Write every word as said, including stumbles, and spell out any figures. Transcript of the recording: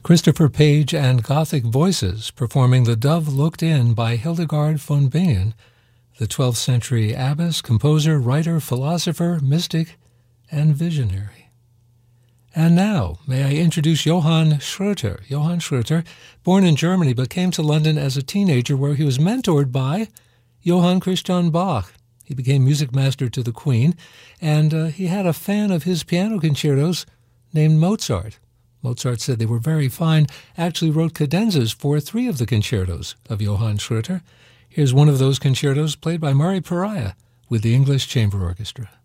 Christopher Page and Gothic Voices performing The Dove Looked In by Hildegard von Bingen, the twelfth century abbess, composer, writer, philosopher, mystic, and visionary. And now, may I introduce Johann Schröter. Johann Schröter, born in Germany but came to London as a teenager where he was mentored by Johann Christian Bach. He became music master to the Queen, and uh, he had a fan of his piano concertos named Mozart. Mozart said they were very fine, actually wrote cadenzas for three of the concertos of Johann Schröter. Here's one of those concertos played by Murray Pariah with the English Chamber Orchestra.